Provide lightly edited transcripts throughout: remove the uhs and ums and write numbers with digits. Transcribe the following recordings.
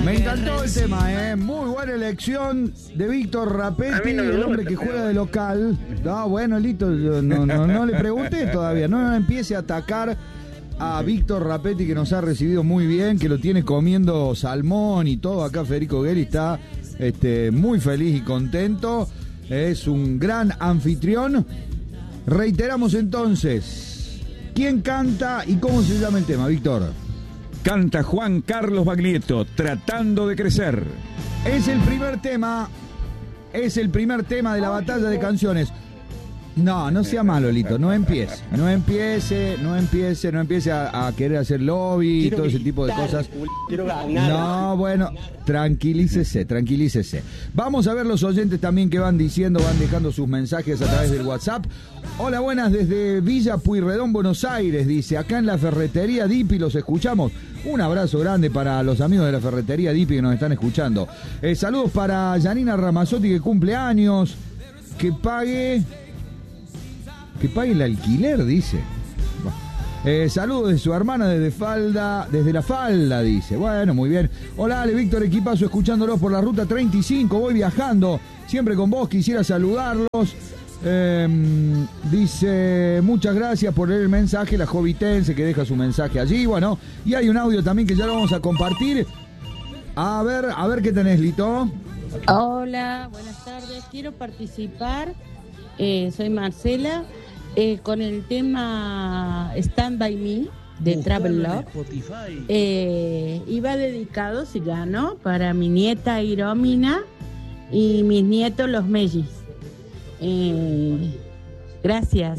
Me encantó el tema, muy buena elección de Víctor Rapetti, el hombre que juega de local. No, bueno, Lito, yo no le pregunté todavía, no empiece a atacar a Víctor Rapetti, que nos ha recibido muy bien, que lo tiene comiendo salmón y todo. Acá Federico Guerri está muy feliz y contento. Es un gran anfitrión. Reiteramos entonces, ¿quién canta y cómo se llama el tema, Víctor? Canta Juan Carlos Baglietto, Tratando de Crecer. Es el primer tema de la batalla de canciones. No sea malo, Lito, no empiece a querer hacer lobby y todo ese tipo de cosas. No, bueno, tranquilícese. Vamos a ver los oyentes también que van dejando sus mensajes a través del WhatsApp. Hola, buenas, desde Villa Pueyrredón, Buenos Aires, dice, acá en la ferretería Dipi los escuchamos. Un abrazo grande para los amigos de la ferretería Dipi que nos están escuchando. Saludos para Yanina Ramazzotti, que cumple años, que pague el alquiler, dice. Saludos de su hermana desde la falda, dice. Bueno, muy bien. Hola, Ale, Víctor, equipazo, escuchándolos por la ruta 35. Voy viajando, siempre con vos, quisiera saludarlos. Dice, muchas gracias por leer el mensaje, la jovitense que deja su mensaje allí. Bueno, y hay un audio también que ya lo vamos a compartir. A ver qué tenés, Lito. Hola, buenas tardes. Quiero participar. Soy Marcela. Con el tema Stand By Me de Travel Love. Iba dedicado, si ya no, para mi nieta Iromina y mis nietos los Mellis. Gracias.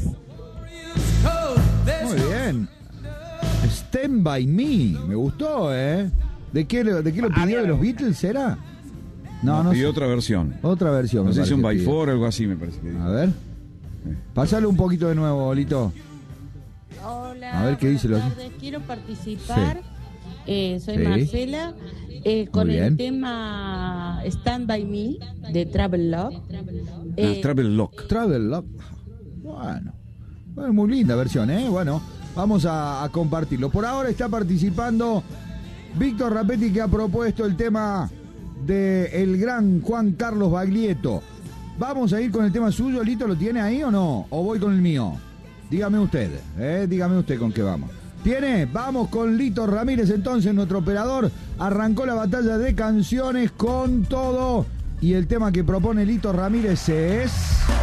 Muy bien. Stand By Me, me gustó, ¿De qué lo pidió? ¿De los Beatles era? No pidió otra versión. Otra versión. No sé si un By Four o algo así, me parece que dijo. A ver. Pásalo un poquito de nuevo, Lito. Hola, a ver qué dice. Buenas tardes, quiero participar. Soy Marcela. Con el tema Stand By Me de Travel Love. Travel Love. Bueno, muy linda versión, Bueno, vamos a compartirlo. Por ahora está participando Víctor Rapetti, que ha propuesto el tema del gran Juan Carlos Baglietto. Vamos a ir con el tema suyo, Lito, ¿lo tiene ahí o no? ¿O voy con el mío? Dígame usted, dígame usted con qué vamos. ¿Tiene? Vamos con Lito Ramírez entonces, nuestro operador. Arrancó la batalla de canciones con todo. Y el tema que propone Lito Ramírez es...